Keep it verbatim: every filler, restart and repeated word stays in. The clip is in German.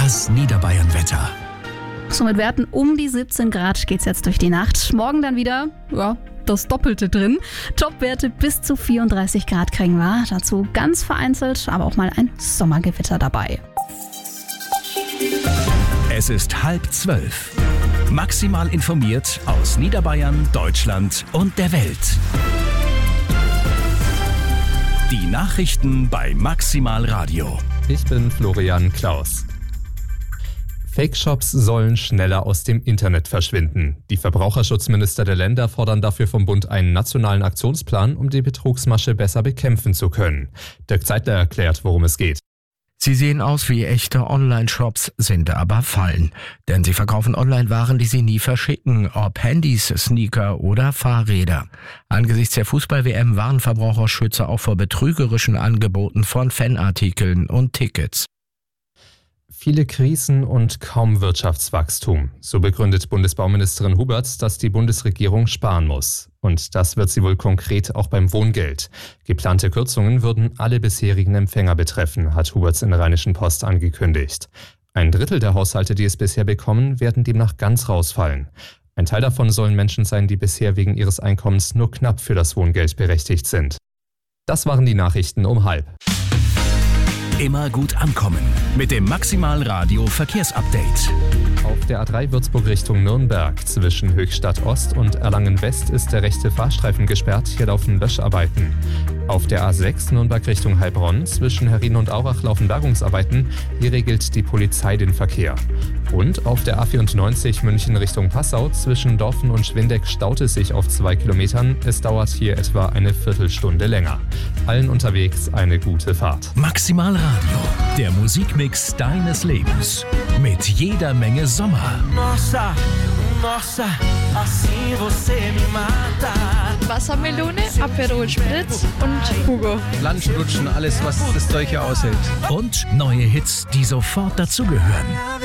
Das Niederbayern-Wetter. So mit Werten um die siebzehn Grad geht's jetzt durch die Nacht. Morgen dann wieder, ja, das Doppelte drin. Topwerte bis zu vierunddreißig Grad kriegen wir. Dazu ganz vereinzelt, aber auch mal ein Sommergewitter dabei. Es ist halb zwölf. Maximal informiert aus Niederbayern, Deutschland und der Welt. Die Nachrichten bei Maximal Radio. Ich bin Florian Klaus. Fake-Shops sollen schneller aus dem Internet verschwinden. Die Verbraucherschutzminister der Länder fordern dafür vom Bund einen nationalen Aktionsplan, um die Betrugsmasche besser bekämpfen zu können. Dirk Zeitler erklärt, worum es geht. Sie sehen aus wie echte Online-Shops, sind aber Fallen. Denn sie verkaufen Online-Waren, die sie nie verschicken, ob Handys, Sneaker oder Fahrräder. Angesichts der Fußball-W M warnen Verbraucherschützer auch vor betrügerischen Angeboten von Fanartikeln und Tickets. Viele Krisen und kaum Wirtschaftswachstum. So begründet Bundesbauministerin Huberts, dass die Bundesregierung sparen muss. Und das wird sie wohl konkret auch beim Wohngeld. Geplante Kürzungen würden alle bisherigen Empfänger betreffen, hat Huberts in der Rheinischen Post angekündigt. Ein Drittel der Haushalte, die es bisher bekommen, werden demnach ganz rausfallen. Ein Teil davon sollen Menschen sein, die bisher wegen ihres Einkommens nur knapp für das Wohngeld berechtigt sind. Das waren die Nachrichten um halb. Immer gut ankommen mit dem Maximal Radio Verkehrsupdate. Auf der A drei Würzburg Richtung Nürnberg zwischen Höchstadt Ost und Erlangen West ist der rechte Fahrstreifen gesperrt. Hier laufen Löscharbeiten. Auf der A sechs Nürnberg Richtung Heilbronn zwischen Herrin und Aurach laufen Bergungsarbeiten. Hier regelt die Polizei den Verkehr. Und auf der A vierundneunzig München Richtung Passau zwischen Dorfen und Schwindeck staut es sich auf zwei Kilometern. Es dauert hier etwa eine Viertelstunde länger. Allen unterwegs eine gute Fahrt. Maximal Radio, der Musikmix deines Lebens. Mit jeder Menge Sommer. Nossa, nossa, assim você me mata. Wassermelone, Aperol Spritz und Hugo. Lunch, Lutschen, alles, was das Zeug hier aushält. Und neue Hits, die sofort dazugehören.